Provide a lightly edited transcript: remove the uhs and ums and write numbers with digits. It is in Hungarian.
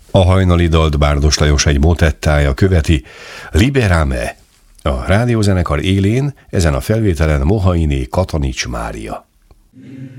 A hajnali dalt Bárdos Lajos egy motettája követi, Liberame. A rádiózenekar élén ezen a felvételen Mohainé Katanics Mária.